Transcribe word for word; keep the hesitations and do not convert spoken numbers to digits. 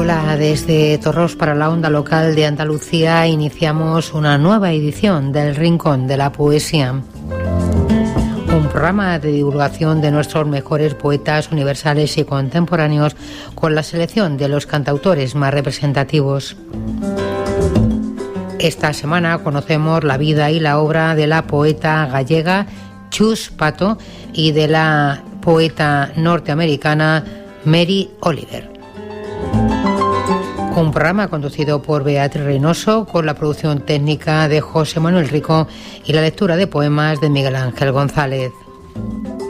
Hola, desde Torros para la onda local de Andalucía iniciamos una nueva edición del Rincón de la Poesía. Un programa de divulgación de nuestros mejores poetas universales y contemporáneos con la selección de los cantautores más representativos. Esta semana conocemos la vida y la obra de la poeta gallega Chus Pato y de la poeta norteamericana Mary Oliver. Un programa conducido por Beatriz Reynoso con la producción técnica de José Manuel Rico y la lectura de poemas de Miguel Ángel González.